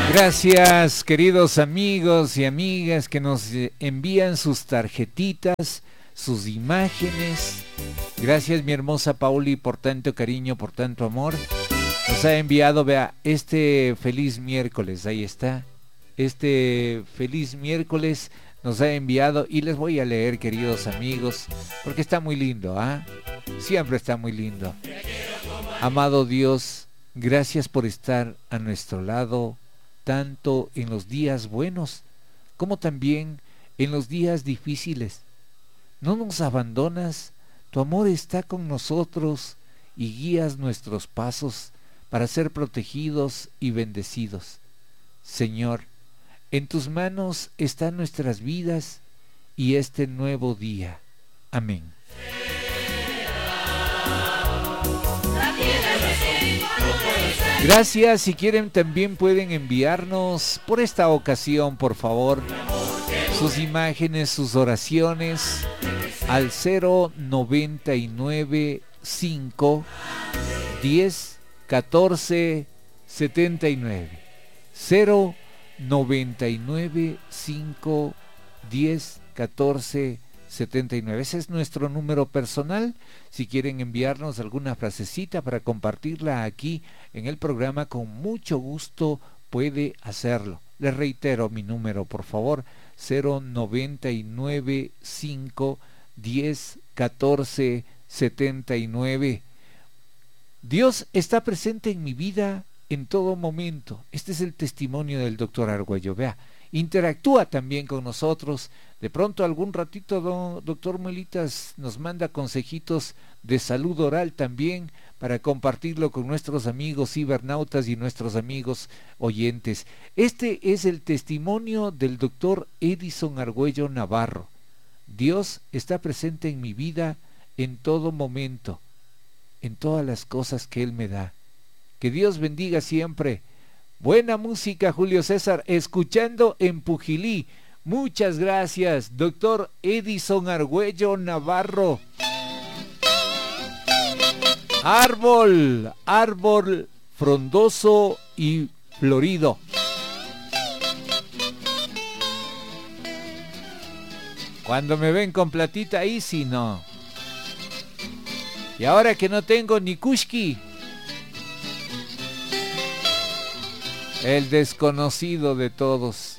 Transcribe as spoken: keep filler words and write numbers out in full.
Gracias, queridos amigos y amigas que nos envían sus tarjetitas, sus imágenes. Gracias, mi hermosa Pauli, por tanto cariño, por tanto amor. Nos ha enviado, vea, este feliz miércoles, ahí está. Este feliz miércoles nos ha enviado y les voy a leer, queridos amigos, porque está muy lindo, ¿ah? Siempre está muy lindo. Amado Dios, gracias por estar a nuestro lado, tanto en los días buenos como también en los días difíciles. No nos abandonas, tu amor está con nosotros y guías nuestros pasos para ser protegidos y bendecidos. Señor, en tus manos están nuestras vidas y este nuevo día. Amén. Gracias, si quieren también pueden enviarnos por esta ocasión, por favor, sus imágenes, sus oraciones al cero noventa y nueve cinco diez catorce setenta y nueve. cero noventa y nueve cinco diez catorce setenta y nueve. Ese es nuestro número personal. Si quieren enviarnos alguna frasecita para compartirla aquí en el programa, con mucho gusto puede hacerlo. Les reitero mi número, por favor, cero noventa y nueve cinco diez catorce setenta y nueve. Dios está presente en mi vida en todo momento. Este es el testimonio del doctor Argüello. Vea, interactúa también con nosotros. De pronto algún ratito don, doctor Muelitas nos manda consejitos de salud oral también para compartirlo con nuestros amigos cibernautas y nuestros amigos oyentes. Este es el testimonio del doctor Edison Argüello Navarro. Dios está presente en mi vida en todo momento, en todas las cosas que Él me da. Que Dios bendiga siempre. Buena música, Julio César, escuchando en Pujilí. Muchas gracias, doctor Edison Argüello Navarro. Árbol, árbol frondoso y florido. Cuando me ven con platita ahí, sí, no. Y ahora que no tengo ni kushki, el desconocido de todos.